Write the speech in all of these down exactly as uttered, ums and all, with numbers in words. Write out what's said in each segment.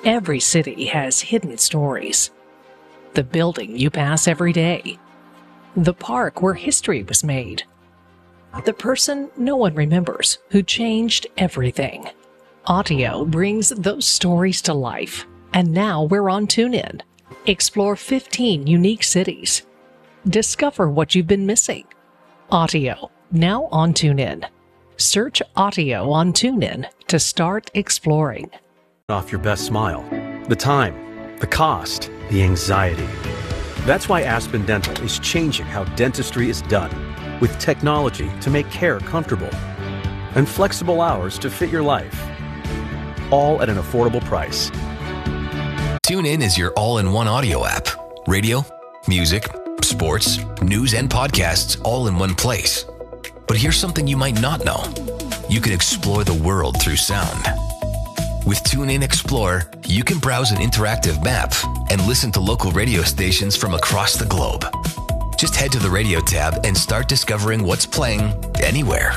Every city has hidden stories. The building you pass every day. The park where history was made. The person no one remembers who changed everything. Audio brings those stories to life. And now we're on TuneIn. Explore fifteen unique cities. Discover what you've been missing. Audio, now on TuneIn. Search Audio on TuneIn to start exploring. Off your best smile. The time, the cost, the anxiety. That's why Aspen Dental is changing how dentistry is done, with technology to make care comfortable and flexible hours to fit your life, all at an affordable price. TuneIn is your all-in-one audio app. Radio, music, sports, news, and podcasts all in one place. But here's something you might not know. You can explore the world through sound. With TuneIn Explorer, you can browse an interactive map and listen to local radio stations from across the globe. Just head to the radio tab and start discovering what's playing anywhere.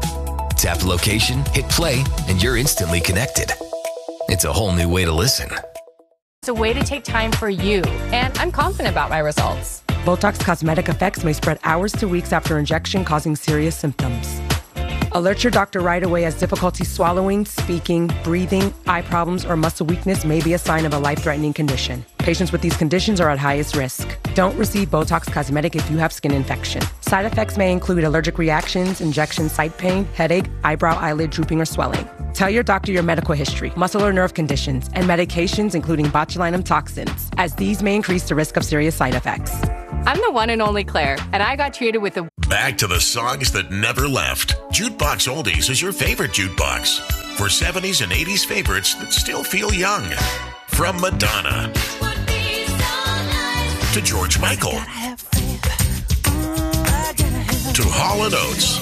Tap location, hit play, and you're instantly connected. It's a whole new way to listen. It's a way to take time for you, and I'm confident about my results. Botox Cosmetic effects may spread hours to weeks after injection, causing serious symptoms. Alert your doctor right away, as difficulty swallowing, speaking, breathing, eye problems, or muscle weakness may be a sign of a life-threatening condition. Patients with these conditions are at highest risk. Don't receive Botox Cosmetic if you have skin infection. Side effects may include allergic reactions, injection site pain, headache, eyebrow, eyelid drooping, or swelling. Tell your doctor your medical history, muscle or nerve conditions, and medications including botulinum toxins, as these may increase the risk of serious side effects. I'm the one and only Claire, and I got treated with the... Back to the songs that never left. Jukebox Oldies is your favorite jukebox. For seventies and eighties favorites that still feel young. From Madonna to George Michael to Hall and Oates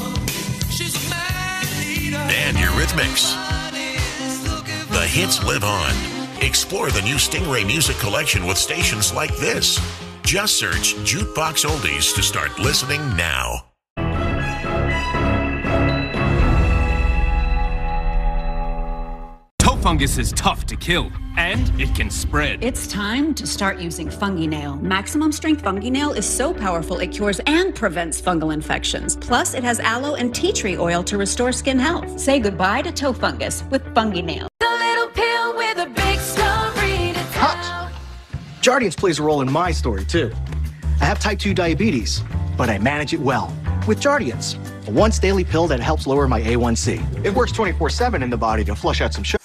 and Eurythmics. The hits live on. Explore the new Stingray Music Collection with stations like this. Just search Jukebox Oldies to start listening now. Toe fungus is tough to kill, and it can spread. It's time to start using FungiNail. Maximum strength FungiNail is so powerful it cures and prevents fungal infections. Plus, it has aloe and tea tree oil to restore skin health. Say goodbye to toe fungus with FungiNail. The little pill with a big story to tell. Hot. Jardiance plays a role in my story, too. I have type two diabetes, but I manage it well with Jardiance, a once-daily pill that helps lower my A one C. It works twenty-four seven in the body to flush out some sugar.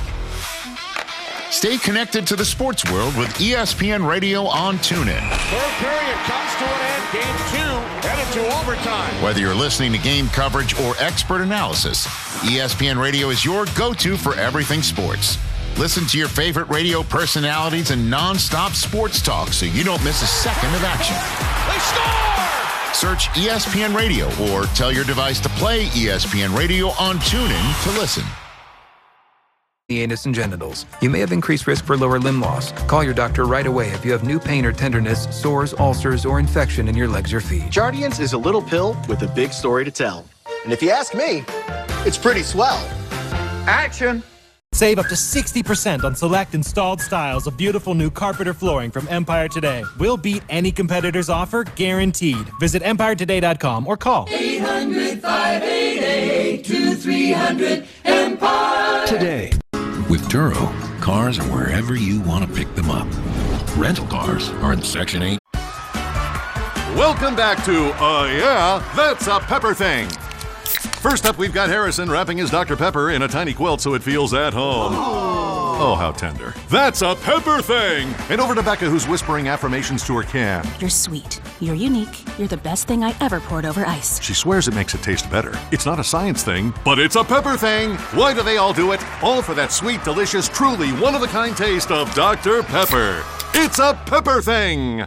Stay connected to the sports world with E S P N Radio on TuneIn. Third period comes to an end. Game two headed to overtime. Whether you're listening to game coverage or expert analysis, E S P N Radio is your go-to for everything sports. Listen to your favorite radio personalities and non-stop sports talk so you don't miss a second of action. They score! Search E S P N Radio or tell your device to play E S P N Radio on TuneIn to listen. The anus and genitals. You may have increased risk for lower limb loss. Call your doctor right away if you have new pain or tenderness, sores, ulcers, or infection in your legs or feet. Jardiance is a little pill with a big story to tell. And if you ask me, it's pretty swell. Action! Save up to sixty percent on select installed styles of beautiful new carpet or flooring from Empire Today. We'll beat any competitor's offer, guaranteed. Visit empire today dot com or call eight hundred, five eight eight, two three hundred, Empire. Today. With Turo, cars are wherever you want to pick them up. Rental cars are in Section eight. Welcome back to, uh, yeah, that's a Pepper Thing. First up, we've got Harrison wrapping his Doctor Pepper in a tiny quilt so it feels at home. Oh, how tender. That's a Pepper Thing! And over to Becca, who's whispering affirmations to her can. You're sweet. You're unique. You're the best thing I ever poured over ice. She swears it makes it taste better. It's not a science thing, but it's a Pepper Thing! Why do they all do it? All for that sweet, delicious, truly one-of-a-kind taste of Doctor Pepper. It's a Pepper Thing!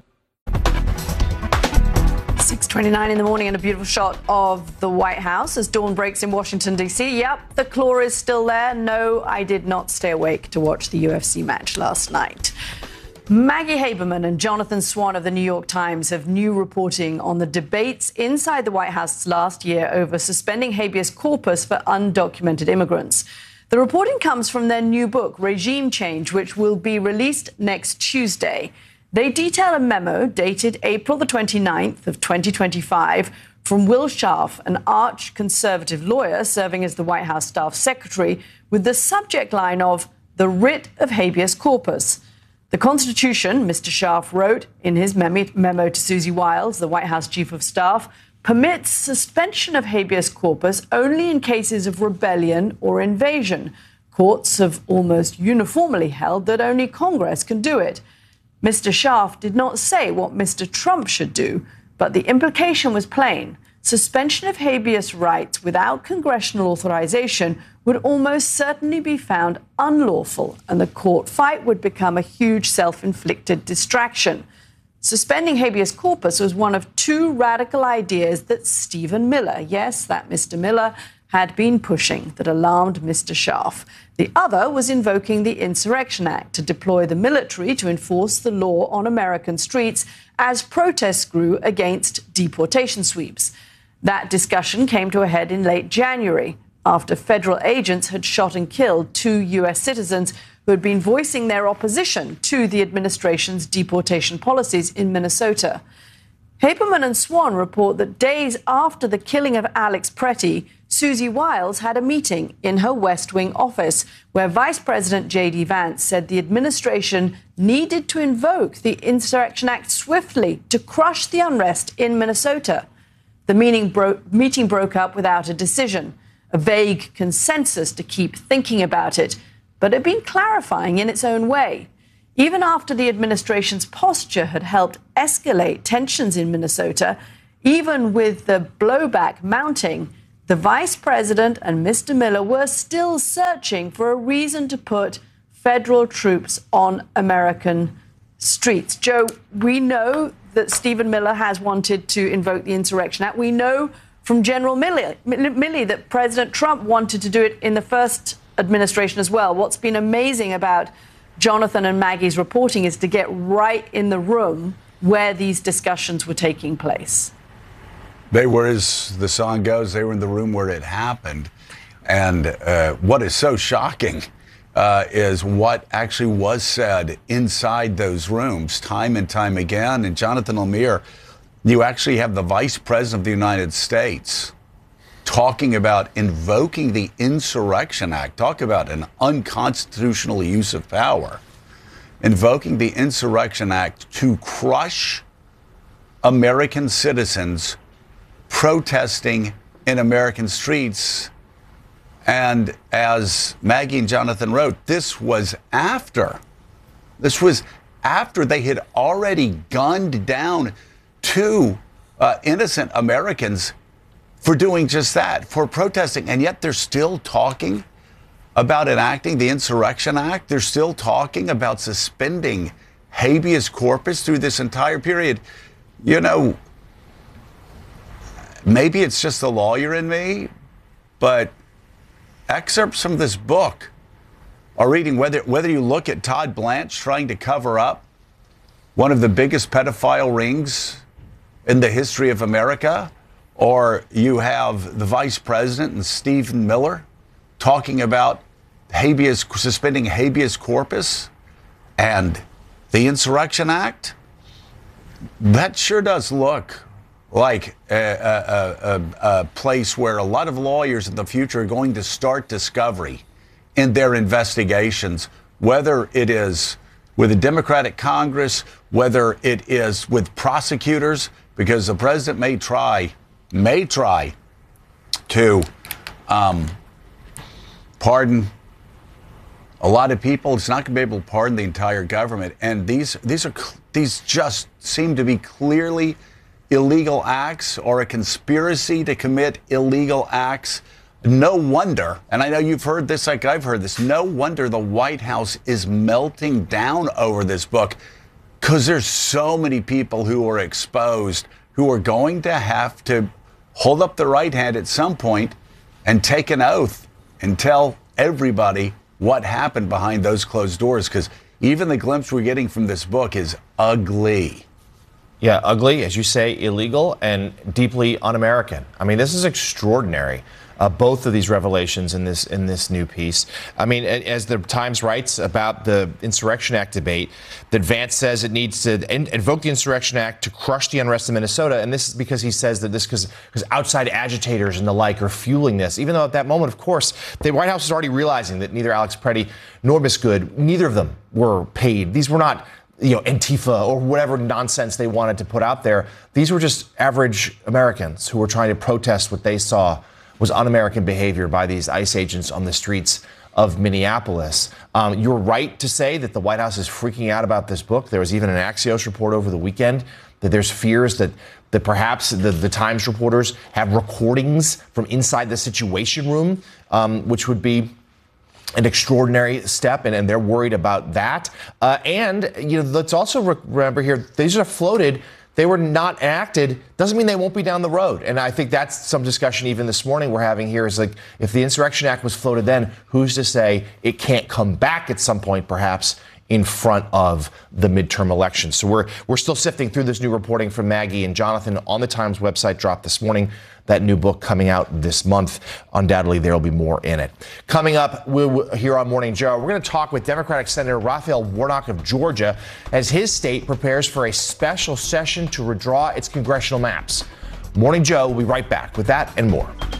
six twenty-nine in the morning and a beautiful shot of the White House as dawn breaks in Washington, D C. Yep, the claw is still there. No, I did not stay awake to watch the U F C match last night. Maggie Haberman and Jonathan Swan of the New York Times have new reporting on the debates inside the White House last year over suspending habeas corpus for undocumented immigrants. The reporting comes from their new book, Regime Change, which will be released next Tuesday. They detail a memo dated April the twenty-ninth of twenty twenty-five from Will Scharf, an arch-conservative lawyer serving as the White House staff secretary, with the subject line of the writ of habeas corpus. The Constitution, Mister Scharf wrote in his memo to Susie Wiles, the White House chief of staff, permits suspension of habeas corpus only in cases of rebellion or invasion. Courts have almost uniformly held that only Congress can do it. Mister Scharf did not say what Mister Trump should do, but the implication was plain. Suspension of habeas rights without congressional authorization would almost certainly be found unlawful, and the court fight would become a huge self-inflicted distraction. Suspending habeas corpus was one of two radical ideas that Stephen Miller, yes, that Mister Miller, had been pushing that alarmed Mister Scharf. The other was invoking the Insurrection Act to deploy the military to enforce the law on American streets as protests grew against deportation sweeps. That discussion came to a head in late January after federal agents had shot and killed two U S citizens who had been voicing their opposition to the administration's deportation policies in Minnesota. Haberman and Swan report that days after the killing of Alex Pretty, Susie Wiles had a meeting in her West Wing office where Vice President J D Vance said the administration needed to invoke the Insurrection Act swiftly to crush the unrest in Minnesota. The meeting, bro- meeting broke up without a decision, a vague consensus to keep thinking about it, but had been clarifying in its own way. Even after the administration's posture had helped escalate tensions in Minnesota, even with the blowback mounting, the vice president and Mister Miller were still searching for a reason to put federal troops on American streets. Joe, we know that Stephen Miller has wanted to invoke the Insurrection Act. We know from General Milley, Milley that President Trump wanted to do it in the first administration as well. What's been amazing about Jonathan and Maggie's reporting is to get right in the room where these discussions were taking place. They were, as the song goes, they were in the room where it happened. And uh, what is so shocking uh, is what actually was said inside those rooms time and time again. And Jonathan Lemire, you actually have the Vice President of the United States talking about invoking the Insurrection Act. Talk about an unconstitutional use of power. Invoking the Insurrection Act to crush American citizens protesting in American streets. And as Maggie and Jonathan wrote, this was after. This was after they had already gunned down two uh, innocent Americans for doing just that, for protesting. And yet they're still talking about enacting the Insurrection Act. They're still talking about suspending habeas corpus through this entire period. You know, maybe it's just the lawyer in me, but excerpts from this book are reading, whether, whether you look at Todd Blanche trying to cover up one of the biggest pedophile rings in the history of America, or you have the vice president and Stephen Miller talking about habeas, suspending habeas corpus and the Insurrection Act. That sure does look like a, a, a, a place where a lot of lawyers in the future are going to start discovery in their investigations, whether it is with a Democratic Congress, whether it is with prosecutors, because the president may try may try to um, pardon a lot of people. It's not going to be able to pardon the entire government. And these these are these just seem to be clearly illegal acts or a conspiracy to commit illegal acts. No wonder, and I know you've heard this like I've heard this, no wonder the White House is melting down over this book, because there's so many people who are exposed who are going to have to hold up the right hand at some point and take an oath and tell everybody what happened behind those closed doors, because even the glimpse we're getting from this book is ugly. Yeah, ugly, as you say, illegal and deeply un-American. I mean, this is extraordinary. uh, both of these revelations in this in this new piece. I mean, as the Times writes about the Insurrection Act debate, that Vance says it needs to in- invoke the Insurrection Act to crush the unrest in Minnesota, and this is because he says that this because because outside agitators and the like are fueling this. Even though at that moment, of course, the White House is already realizing that neither Alex Preddy nor Miss Good, neither of them were paid. These were not, you know, Antifa or whatever nonsense they wanted to put out there. These were just average Americans who were trying to protest what they saw was un-American behavior by these ICE agents on the streets of Minneapolis. Um, you're right to say that the White House is freaking out about this book. There was even an Axios report over the weekend that there's fears that that perhaps the, the Times reporters have recordings from inside the Situation Room, um, which would be an extraordinary step, and, and they're worried about that. Uh, and, you know, let's also re- remember here, these are floated. They were not enacted. Doesn't mean they won't be down the road. And I think that's some discussion even this morning we're having here is like, if the Insurrection Act was floated then, who's to say it can't come back at some point, perhaps, in front of the midterm elections. So we're we're still sifting through this new reporting from Maggie and Jonathan on the Times website, dropped this morning. That new book coming out this month. Undoubtedly, there will be more in it. Coming up we'll, here on Morning Joe, we're going to talk with Democratic Senator Raphael Warnock of Georgia as his state prepares for a special session to redraw its congressional maps. Morning Joe will be right back with that and more.